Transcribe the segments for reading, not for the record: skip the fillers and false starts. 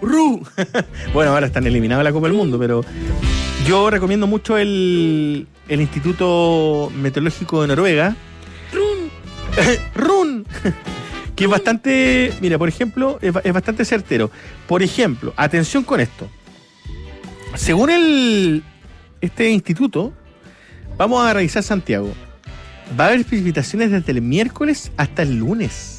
Bueno, ahora están eliminados de la Copa del Mundo, pero yo recomiendo mucho el Instituto Meteorológico de Noruega. ¡Run! Que es bastante, mira, por ejemplo, es bastante certero. Por ejemplo, atención con esto. Según este instituto, vamos a revisar Santiago. Va a haber precipitaciones desde el miércoles hasta el lunes.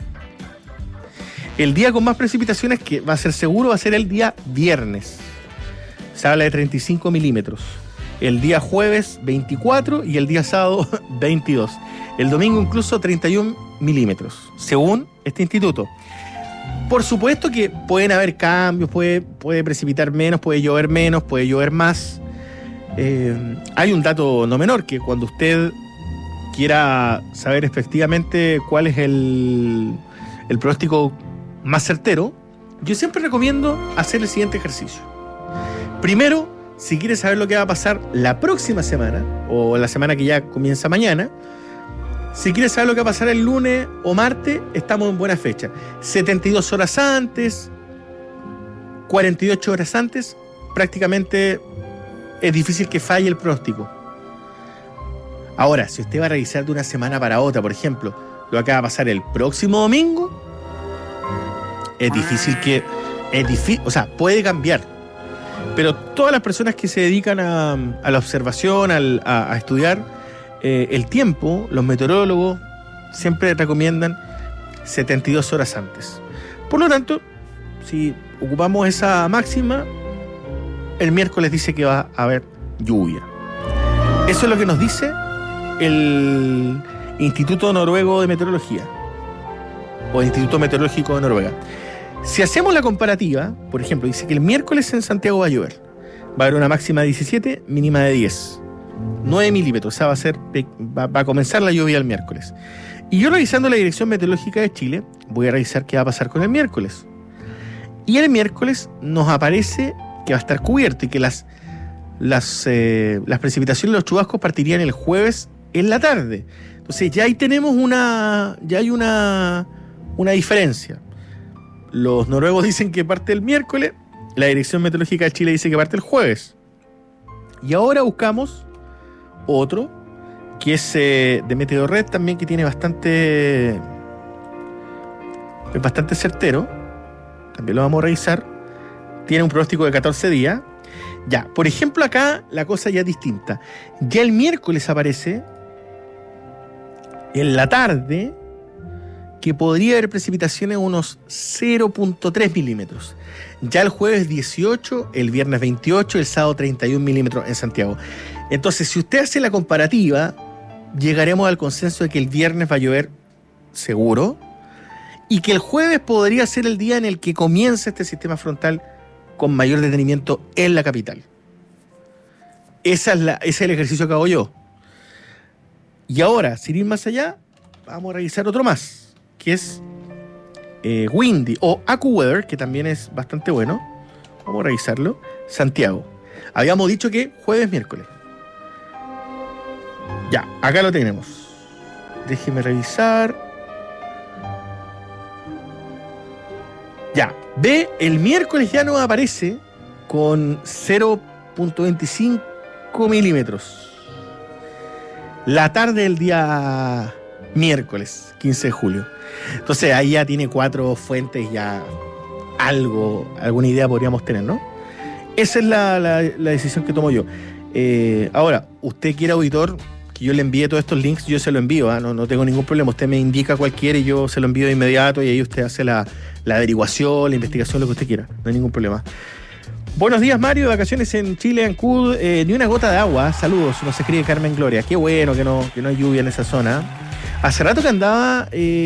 El día con más precipitaciones que va a ser seguro va a ser el día viernes. Se habla de 35 milímetros. El día jueves 24 y el día sábado 22. El domingo incluso 31 milímetros, según este instituto. Por supuesto que pueden haber cambios, puede precipitar menos, puede llover más. Hay un dato no menor, que cuando usted quiera saber efectivamente cuál es el pronóstico más certero, yo siempre recomiendo hacer el siguiente ejercicio. Primero, si quiere saber lo que va a pasar la próxima semana, o la semana que ya comienza mañana, si quiere saber lo que va a pasar el lunes o martes, estamos en buena fecha. 72 horas antes, 48 horas antes, prácticamente es difícil que falle el pronóstico. Ahora, si usted va a revisar de una semana para otra, por ejemplo, lo que va a pasar el próximo domingo, es difícil, o sea, puede cambiar. Pero todas las personas que se dedican a la observación, a estudiar el tiempo, los meteorólogos siempre recomiendan 72 horas antes. Por lo tanto, si ocupamos esa máxima, el miércoles dice que va a haber lluvia. Eso es lo que nos dice el Instituto Noruego de Meteorología, o Instituto Meteorológico de Noruega. Si hacemos la comparativa, por ejemplo, dice que el miércoles en Santiago va a llover. Va a haber una máxima de 17, mínima de 10. 9 milímetros, o sea, va a comenzar la lluvia el miércoles. Y yo, revisando la Dirección Meteorológica de Chile, voy a revisar qué va a pasar con el miércoles. Y el miércoles nos aparece que va a estar cubierto y que las precipitaciones, los chubascos partirían el jueves en la tarde. Entonces ya ahí tenemos una diferencia. Los noruegos dicen que parte el miércoles, la Dirección Meteorológica de Chile dice que parte el jueves. Y ahora buscamos otro, que es de Meteorred también, que tiene bastante certero. También lo vamos a revisar. Tiene un pronóstico de 14 días. Ya, por ejemplo, acá la cosa ya es distinta. Ya el miércoles aparece en la tarde que podría haber precipitaciones unos 0.3 milímetros. Ya el jueves 18, el viernes 28, el sábado 31 milímetros en Santiago. Entonces, si usted hace la comparativa, llegaremos al consenso de que el viernes va a llover seguro y que el jueves podría ser el día en el que comience este sistema frontal con mayor detenimiento en la capital. Ese es el ejercicio que hago yo. Y ahora, sin ir más allá, vamos a revisar otro más, que es Windy o AccuWeather, que también es bastante bueno. Vamos a revisarlo. Santiago. Habíamos dicho que jueves, miércoles. Ya, acá lo tenemos. Déjeme revisar. Ya, ve, el miércoles ya nos aparece con 0.25 milímetros. La tarde del día miércoles, 15 de julio. Entonces ahí ya tiene 4 fuentes, ya alguna idea podríamos tener, ¿no? Esa es la decisión que tomo yo. Ahora, usted quiere, auditor, que yo le envíe todos estos links, yo se lo envío, ¿eh? No tengo ningún problema. Usted me indica cualquiera y yo se lo envío de inmediato y ahí usted hace la averiguación, la investigación, lo que usted quiera. No hay ningún problema. Buenos días, Mario, de vacaciones en Chile, Ancud, ni una gota de agua, saludos, nos escribe Carmen Gloria. Qué bueno que no hay lluvia en esa zona. Hace rato que andaba,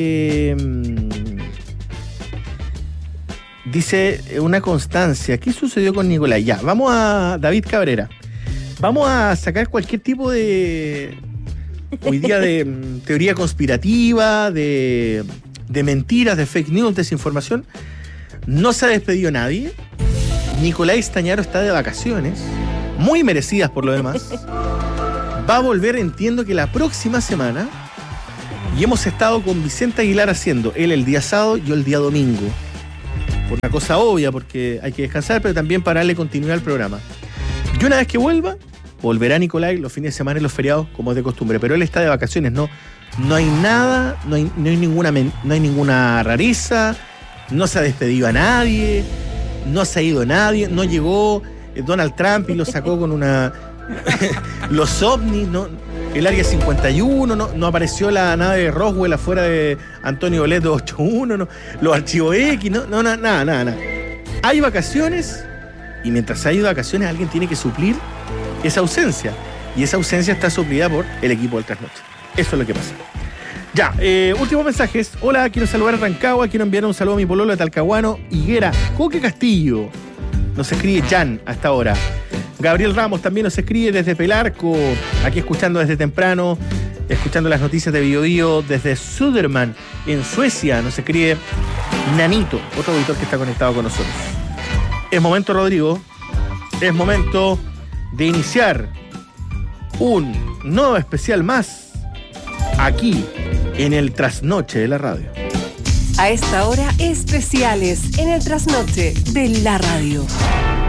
dice una Constancia, ¿qué sucedió con Nicolás? Ya, vamos a David Cabrera. Vamos a sacar cualquier tipo de, hoy día, de teoría conspirativa, de mentiras, de fake news, desinformación. No se ha despedido nadie. Nicolás Stañaro está de vacaciones, muy merecidas por lo demás. Va a volver, entiendo que la próxima semana. Y hemos estado con Vicente Aguilar haciendo, él el día sábado, yo el día domingo. por una cosa obvia, porque hay que descansar, pero también para darle continuidad al programa. Y una vez que vuelva, volverá Nicolai los fines de semana y los feriados, como es de costumbre, pero él está de vacaciones, no hay nada, no hay ninguna rareza, no se ha despedido a nadie, no se ha ido nadie, no llegó Donald Trump y lo sacó con los ovnis, ¿no? El área 51, no apareció la nave de Roswell afuera de Antonio Bolet 281, no, los archivos X, nada. Hay vacaciones, y mientras hay vacaciones alguien tiene que suplir esa ausencia, y esa ausencia está suplida por el equipo del Trasnoche. Eso es lo que pasa. Ya, últimos mensajes. Hola, quiero saludar a Rancagua, quiero enviar un saludo a mi pololo de Talcahuano, Higuera, Coque Castillo. Nos escribe Jan hasta ahora. Gabriel Ramos también nos escribe desde Pelarco, aquí escuchando desde temprano, escuchando las noticias de Biobío desde Söderman, en Suecia. Nos escribe Nanito, otro auditor que está conectado con nosotros. Es momento, Rodrigo, es momento de iniciar un nuevo especial más aquí en el Trasnoche de la Radio. A esta hora, especiales en el Trasnoche de la Radio.